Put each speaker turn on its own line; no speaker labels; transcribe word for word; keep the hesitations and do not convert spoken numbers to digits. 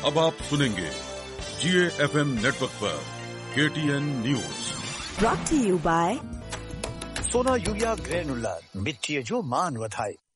अब आप सुनेंगे जीए एफएम नेटवर्क पर KTN news.
Brought to you by
सोना यूरिया ग्रेनुलर मिट्टी जो मान वधाई।